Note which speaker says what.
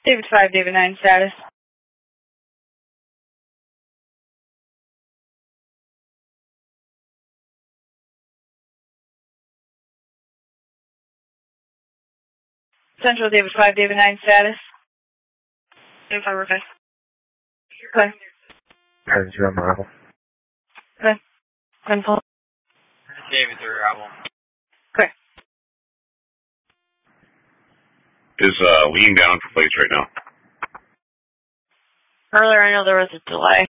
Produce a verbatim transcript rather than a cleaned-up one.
Speaker 1: David five, David nine status. Central, David five, David nine status. David five, okay. Okay.
Speaker 2: ten zero arrival.
Speaker 1: Okay. Central.
Speaker 3: David three arrival.
Speaker 1: Okay.
Speaker 4: Is uh, Lean down for plates right now?
Speaker 1: Earlier, I know there was a delay.